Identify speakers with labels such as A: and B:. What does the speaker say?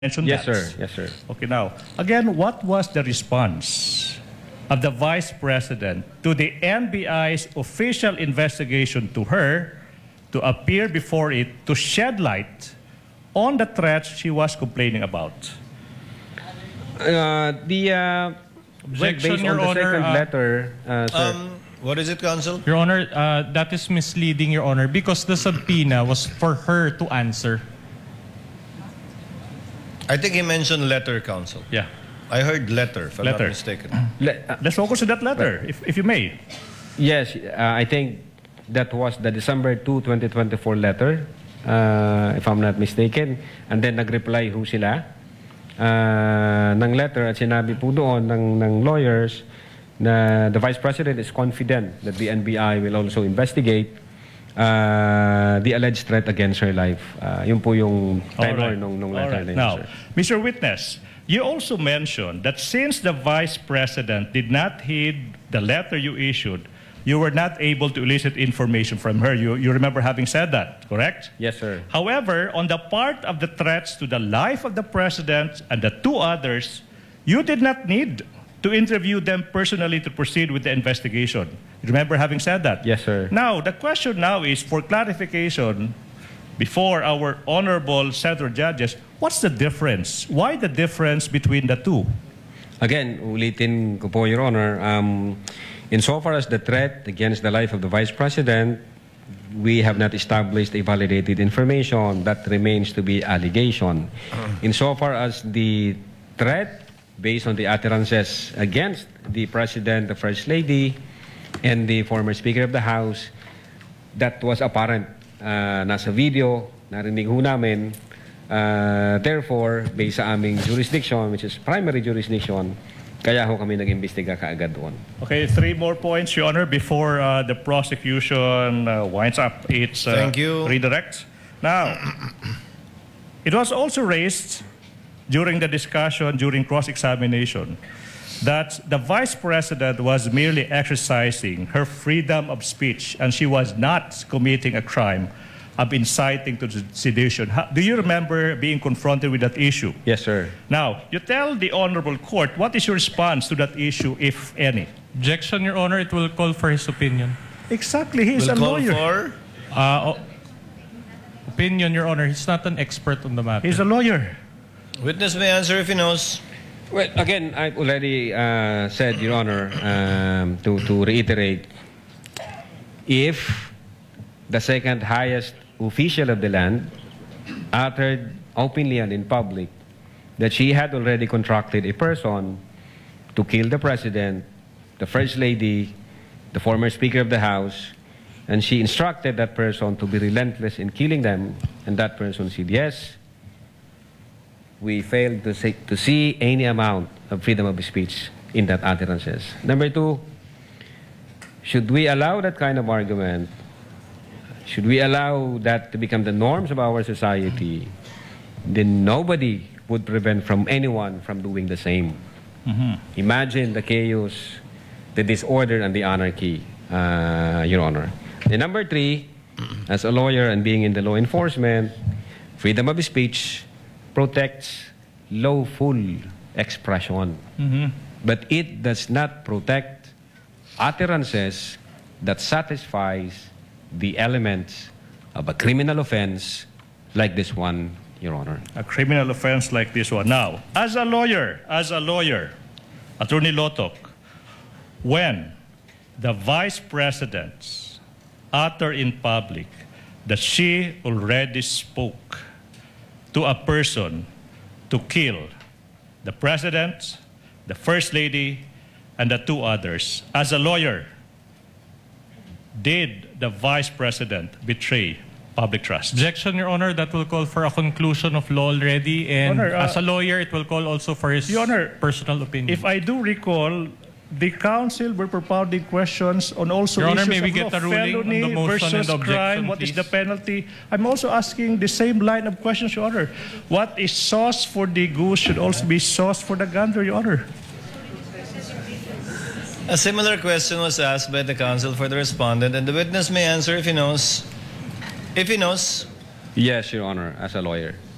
A: mentioned
B: Yes,
A: that.
B: sir. Yes, sir.
A: Okay, now, again, what was the response of the Vice President to the NBI's official investigation to her to appear before it to shed light on the threats she was complaining about?
B: Based
C: Objection,
B: on
C: Your
B: the
C: Honor,
B: second letter, sir.
D: What is it, Counsel?
C: Your Honor, that is misleading, Your Honor, because the subpoena was for her to answer.
D: I think he mentioned letter, Counsel.
A: Yeah.
D: I heard letter, if I'm not
A: Letter.
D: mistaken.
A: Let's focus on that letter, if you may.
B: Yes, I think that was the December 2, 2024 letter, if I'm not mistaken. And then nag-reply ho sila ng letter at sinabi po doon ng lawyers na the Vice President is confident that the NBI will also investigate the alleged threat against her life. Yun po yung tenor nung letter na yun,
A: Now,
B: sir.
A: Mr. Witness, you also mentioned that since the Vice President did not heed the letter you issued, you were not able to elicit information from her. You remember having said that, correct?
B: Yes, sir.
A: However, on the part of the threats to the life of the President and the two others, you did not need to interview them personally to proceed with the investigation. You remember having said that?
B: Yes, sir.
A: Now, the question now is for clarification before our honorable senator judges, what's the difference? Why the difference between the two?
B: Again, ulitin ko po, Your Honor, insofar as the threat against the life of the Vice President, we have not established a validated information. That remains to be allegation. Insofar as the threat based on the utterances against the President, the First Lady, and the former Speaker of the House, that was apparent. Nasa video, narinig ho namin. Therefore, based sa aming jurisdiction, which is primary jurisdiction, kaya ho kami nag-imbestiga kaagad doon.
A: Okay, 3 more points, Your Honor, before the prosecution winds up its
D: Thank you.
A: redirect. Now, it was also raised during the discussion, during cross-examination, that the Vice President was merely exercising her freedom of speech and she was not committing a crime of inciting to sedition. Do you remember being confronted with that issue?
B: Yes, sir.
A: Now, you tell the Honorable Court, what is your response to that issue, if any?
C: Objection, Your Honor, it will call for his opinion.
A: Exactly, he is
D: We'll
A: a
D: call
A: lawyer.
D: for
C: Opinion, Your Honor, he's not an expert on the matter.
A: He's a lawyer.
D: witness may answer if he knows.
B: Well, again, I've already said, Your Honor, to reiterate, if the second highest official of the land uttered openly and in public that she had already contracted a person to kill the President, the First Lady, the former Speaker of the House, and she instructed that person to be relentless in killing them, and that person said yes, we failed to see any amount of freedom of speech in that utterances. Number 2, should we allow that kind of argument? Should we allow that to become the norms of our society? Then nobody would prevent from anyone from doing the same. Imagine the chaos, the disorder, and the anarchy, Your Honor. And number 3, as a lawyer and being in the law enforcement, freedom of speech protects lawful expression. But it does not protect utterances that satisfies the elements of a criminal offense like this one, Your Honor.
A: A criminal offense like this one. Now, as a lawyer, Attorney Lotok, when the Vice President uttered in public that she already spoke to a person to kill the President, the First Lady, and the 2 others, as a lawyer, did the Vice President betray public trust?
C: Objection, Your Honor, that will call for a conclusion of law already, and
A: Honor,
C: as a lawyer, it will call also for his
A: Your Honor,
C: personal opinion.
A: If I do recall, the counsel were propounding questions on also
C: Your Honor,
A: issues
C: may we
A: of
C: get
A: law,
C: a ruling on the
A: felony
C: motion
A: versus
C: and objection,
A: crime, what is
C: please?
A: the penalty? I'm also asking the same line of questions, Your Honor. What is sauce for the goose should also be sauce for the gander, Your Honor.
D: A similar question was asked by the counsel for the respondent, and the witness may answer if he knows. If he knows,
B: Yes, Your Honor, as a lawyer.